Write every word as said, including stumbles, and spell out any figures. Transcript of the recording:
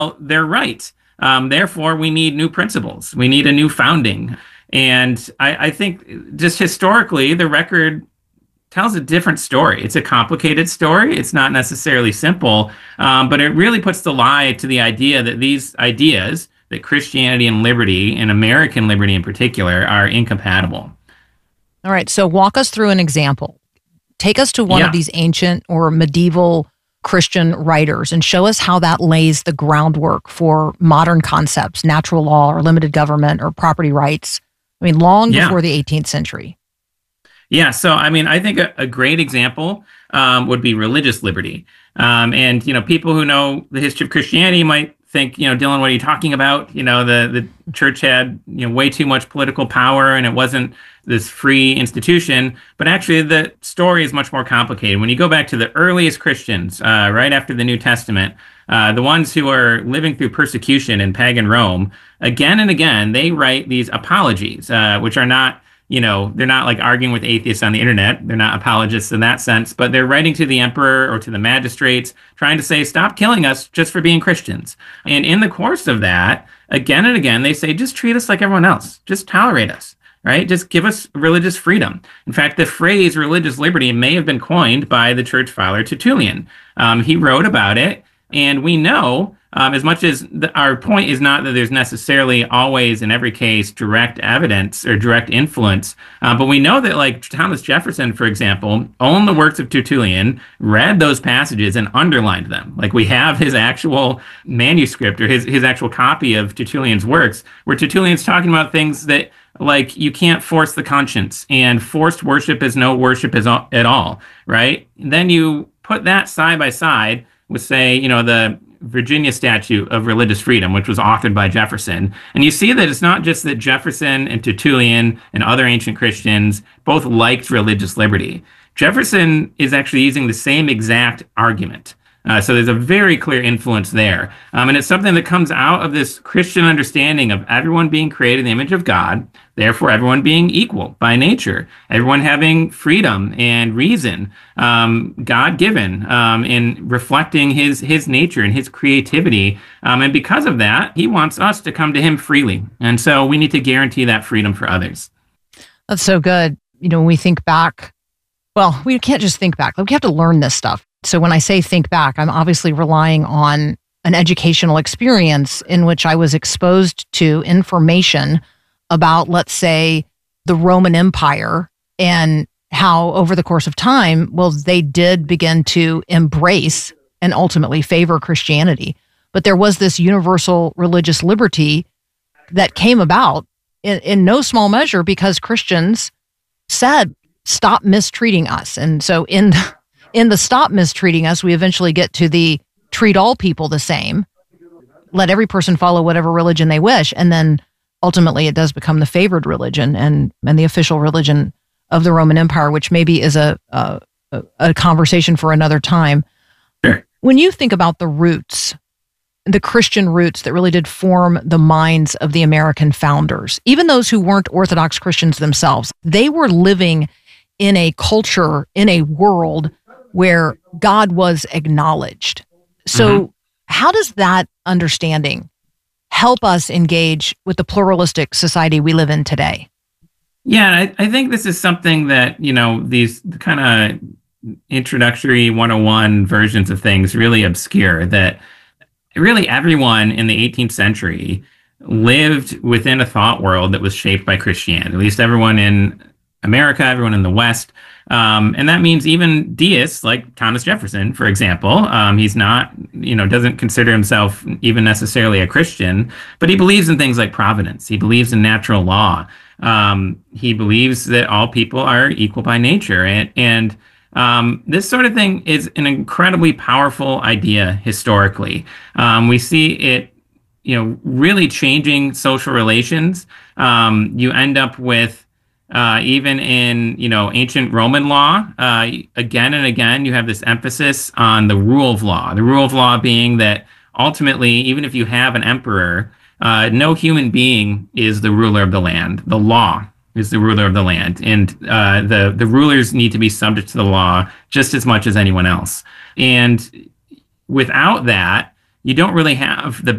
well, they're right. Um, therefore, we need new principles. We need a new founding. And I, I think just historically, the record tells a different story. It's a complicated story. It's not necessarily simple, um, but it really puts the lie to the idea that these ideas, that Christianity and liberty, and American liberty in particular, are incompatible. All right. So walk us through an example. Take us to one Yeah. of these ancient or medieval Christian writers and show us how that lays the groundwork for modern concepts, natural law or limited government or property rights. I mean, long Yeah. before the eighteenth century. Yeah, so I mean, I think a, a great example um, would be religious liberty. Um, and, you know, people who know the history of Christianity might think, you know, Dylan, what are you talking about? You know, the, the church had, you know, way too much political power and it wasn't this free institution. But actually, the story is much more complicated. When you go back to the earliest Christians, uh, right after the New Testament, uh, the ones who are living through persecution in pagan Rome, again and again, they write these apologies, uh, which are not, you know, they're not like arguing with atheists on the internet. They're not apologists in that sense, but they're writing to the emperor or to the magistrates, trying to say, stop killing us just for being Christians. And in the course of that, again and again, they say, just treat us like everyone else. Just tolerate us, right? Just give us religious freedom. In fact, the phrase religious liberty may have been coined by the church father Tertullian. Um, he wrote about it, and we know Um, as much as the, our point is not that there's necessarily always, in every case, direct evidence or direct influence, uh, but we know that, like Thomas Jefferson, for example, owned the works of Tertullian, read those passages, and underlined them. Like we have his actual manuscript or his his actual copy of Tertullian's works, where Tertullian's talking about things that, like, you can't force the conscience, and forced worship is no worship is all, at all, right? And then you put that side by side with, say, you know, the Virginia Statute of Religious Freedom, which was authored by Jefferson. And you see that it's not just that Jefferson and Tertullian and other ancient Christians both liked religious liberty. Jefferson is actually using the same exact argument. Uh, so there's a very clear influence there. Um, and it's something that comes out of this Christian understanding of everyone being created in the image of God, therefore everyone being equal by nature, everyone having freedom and reason, um, God-given, um, in reflecting his, his nature and his creativity. Um, and because of that, he wants us to come to him freely. And so we need to guarantee that freedom for others. That's so good. You know, when we think back, well, we can't just think back. We have to learn this stuff. So when I say think back, I'm obviously relying on an educational experience in which I was exposed to information about, let's say, the Roman Empire and how over the course of time, well, they did begin to embrace and ultimately favor Christianity. But there was this universal religious liberty that came about in, in no small measure because Christians said, stop mistreating us. And so in In the stop mistreating us, we eventually get to the treat all people the same, let every person follow whatever religion they wish. And then ultimately it does become the favored religion and, and the official religion of the Roman Empire, which maybe is a, a, a conversation for another time. Sure. When you think about the roots, the Christian roots that really did form the minds of the American founders, even those who weren't Orthodox Christians themselves, they were living in a culture, in a world where God was acknowledged. So mm-hmm. how does that understanding help us engage with the pluralistic society we live in today? Yeah, I, I think this is something that, you know, these kind of introductory one oh one versions of things really obscure, that really everyone in the eighteenth century lived within a thought world that was shaped by Christianity, at least everyone in America, everyone in the West. Um, and that means even deists like Thomas Jefferson, for example. Um, he's not, you know, doesn't consider himself even necessarily a Christian, but he believes in things like providence. He believes in natural law. Um, he believes that all people are equal by nature. And, and um, this sort of thing is an incredibly powerful idea historically. Um, we see it, you know, really changing social relations. Um, you end up with Uh, even in, you know, ancient Roman law, uh, again and again, you have this emphasis on the rule of law. The rule of law being that ultimately, even if you have an emperor, uh, no human being is the ruler of the land. The law is the ruler of the land, and uh, the the rulers need to be subject to the law just as much as anyone else. And without that, you don't really have the